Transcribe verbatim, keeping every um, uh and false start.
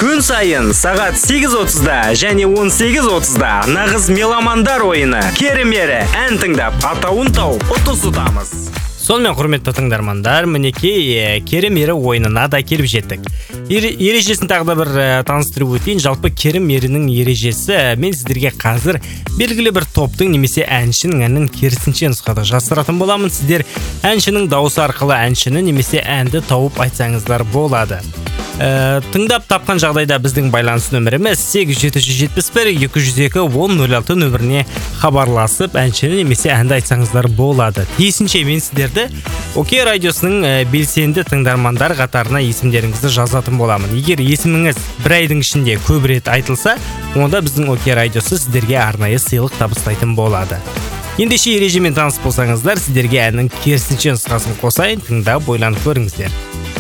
Күн сайын сағат сегіз отызда және он сегіз отызда нағыз меломандар ойыны керемері ән тыңдап атауын тауып ұтыс ұтамыз. Сонымен құрметті тыңдармандар, мінекей керемері ойынына да келіп жеттік. Ережесін тағы да бір таныстырып өтейін. Жалпы керемерінің ережесі, мен сіздерге қазір белгілі бір топтың немесе әншінің әннің керісінше нұсқада жасыратын боламын. Сіздер әншінің дауысы арқылы әншіні немесе әнді тауып айтсаңыздар болады. Ә, тыңдап тапқан жағдайда біздің байланыс нөміріміз сегіз жеті жетпіс бір екі жүз екі он нөл алты нөміріне хабарласып әншіні немесе әнді айтсаңыздар болады. Тиісінше мен сіздерді Окей радиосының ә, белсенді тыңдармандар қатарына есімдеріңізді жазатын боламын. Егер есіміңіз бір айдың ішінде көп рет айтылса, онда біздің Окей радиосы сіздерге арнайы сыйлық табыстайтын болады. Ендеше ережемен таныс болсаңыздар, сіздерге әннің керісінше нұсқасын қосайын, тыңдап ойланып көріңіздер.